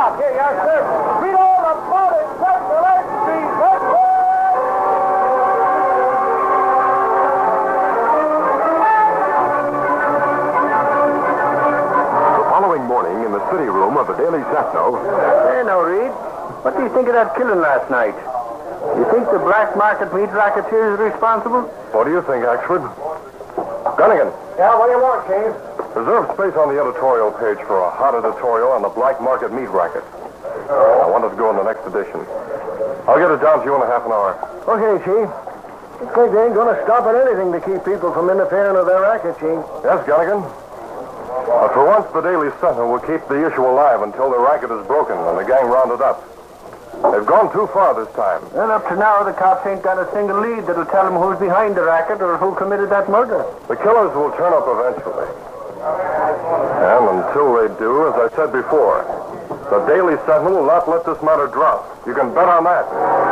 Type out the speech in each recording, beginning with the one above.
stop. Yeah, yes, sir. Read all about it. Central Street. The following morning, in the city room of the Daily Sentinel. Hey, now, Reed. What do you think of that killing last night? You think the black market meat racketeers are responsible? What do you think, Axford? Gunnigan. Yeah, what do you want, King? Reserve space on the editorial page for a hot editorial on the black market meat racket. I want it to go in the next edition. I'll get it down to you in a half an hour. Okay, Chief. Looks like they ain't going to stop at anything to keep people from interfering with their racket, Chief. Yes, Gunnigan? But for once, the Daily Sentinel will keep the issue alive until the racket is broken and the gang rounded up. They've gone too far this time. And up to now, the cops ain't got a single lead that'll tell them who's behind the racket or who committed that murder. The killers will turn up eventually. And until they do, as I said before, the Daily Sentinel will not let this matter drop. You can bet on that.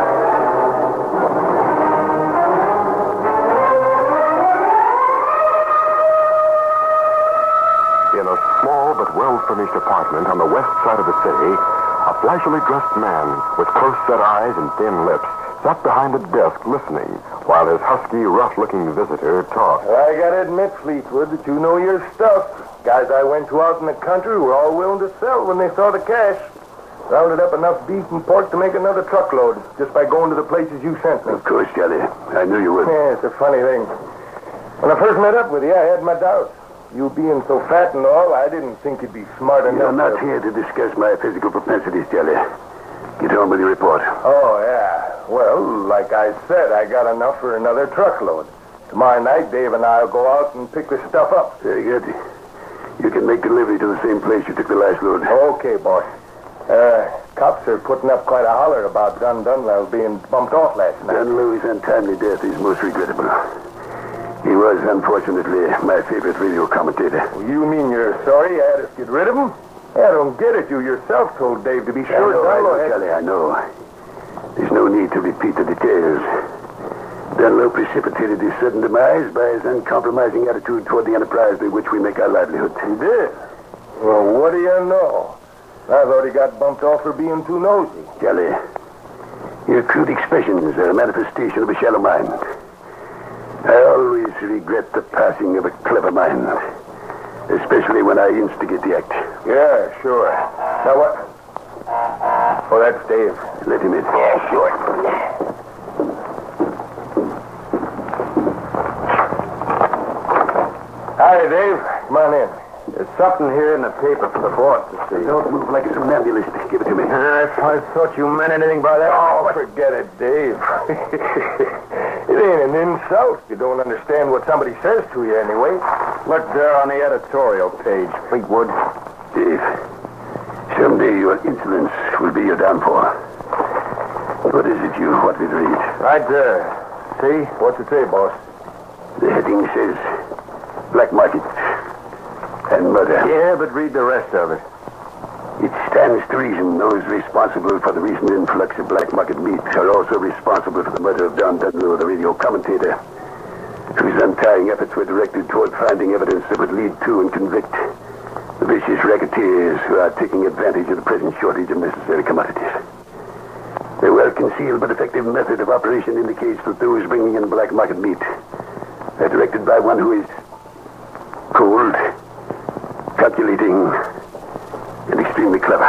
In a small but well-furnished apartment on the west side of the city, a flashily dressed man with close-set eyes and thin lips sat behind a desk listening while his husky, rough-looking visitor talked. I gotta admit, Fleetwood, that you know your stuff. Guys I went to out in the country were all willing to sell when they saw the cash. Rounded up enough beef and pork to make another truckload just by going to the places you sent me. Of course, Charlie. I knew you would. Yeah, it's a funny thing. When I first met up with you, I had my doubts. You being so fat and all, I didn't think you'd be smart enough. You're not here to discuss my physical propensities, Charlie. Get on with your report. Oh, yeah. Well, like I said, I got enough for another truckload. Tomorrow night, Dave and I will go out and pick the stuff up. Very good. You can make delivery to the same place you took the last load. Okay, boss. Cops are putting up quite a holler about Dunlell being bumped off last night. Dunlew's untimely death is most regrettable. He was, unfortunately, my favorite radio commentator. Well, you mean you're sorry I had to get rid of him? I don't get it. You yourself told Dave to be sure Dunlell had... Charlie, I know. There's no need to repeat the details. Dunlell precipitated his sudden demise by his uncompromising attitude toward the enterprise by which we make our livelihood. He did? Well, what do you know? I thought he got bumped off for being too nosy. Charlie, your crude expressions are a manifestation of a shallow mind. I always regret the passing of a clever mind, especially when I instigate the act. Yeah, sure. Now what? Oh, that's Dave. Let him in. Yeah, sure. Hi, Dave. Come on in. There's something here in the paper for the boss to see. Don't move like a somnambulist. Give it to me. I thought you meant anything by that. Oh, forget it, Dave. It ain't an insult. You don't understand what somebody says to you anyway. Look there on the editorial page, Fleetwood. Dave, someday your insolence will be your downfall. What is it you want me to read? Right there. See? What's it say, boss? The heading says black market and murder. Yeah, but read the rest of it. It stands to reason those responsible for the recent influx of black market meat are also responsible for the murder of John Dunlow, the radio commentator, whose untying efforts were directed toward finding evidence that would lead to and convict the vicious racketeers who are taking advantage of the present shortage of necessary commodities. The well-concealed but effective method of operation indicates that those bringing in black market meat are directed by one who is cold, calculating, and extremely clever.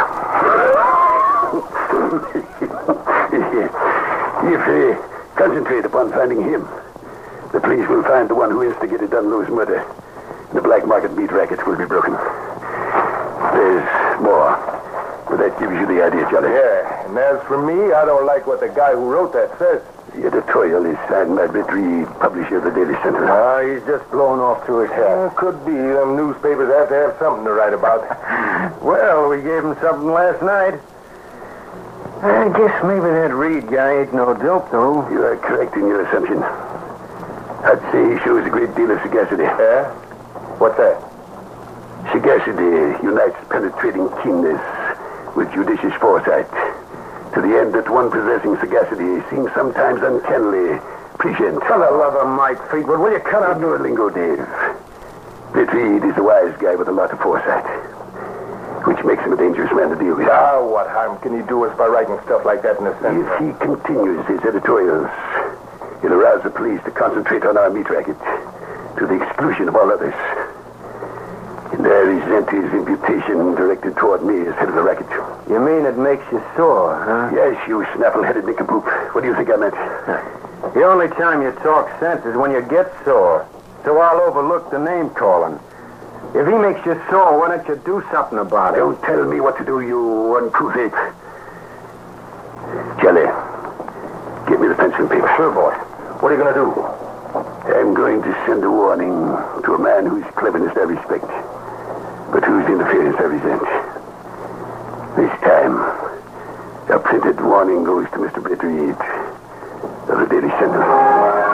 If they concentrate upon finding him, the police will find the one who instigated Dunlow's murder, and the black market meat racket will be broken. There's more, but that gives you the idea, Charlie. Yeah, and as for me, I don't like what the guy who wrote that says. The editorial is signed by Britt Reed, publisher of the Daily Sentinel. He's just blown off to his head. Could be. Them newspapers have to have something to write about. Well, we gave him something last night. I guess maybe that Reed guy ain't no dope, though. You are correct in your assumption. I'd say he shows a great deal of sagacity. Yeah? What's that? Sagacity unites penetrating keenness with judicious foresight, to the end that one possessing sagacity seems sometimes uncannily prescient. For the love of Mike Fleetwood, will you cut out your lingo, Dave? Britt Reed is a wise guy with a lot of foresight. which makes him a dangerous man to deal with. Now, what harm can he do us by writing stuff like that in the Sentinel? If he continues his editorials, he'll arouse the police to concentrate on our meat racket to the exclusion of all others. And I resent his imputation directed toward me as head of the racket. You mean it makes you sore, huh? Yes, you snaffle-headed nincompoop. What do you think I meant? The only time you talk sense is when you get sore. So I'll overlook the name-calling. If he makes you sore, why don't you do something about it? Don't tell me what to do, you uncouth ape. Jelly, give me the pencil and paper. Sure, boy. What are you going to do? I'm going to send a warning to a man whose cleverness I respect, but whose interference I resent. This time, a printed warning goes to Mr. Bitter of the Daily Sentinel.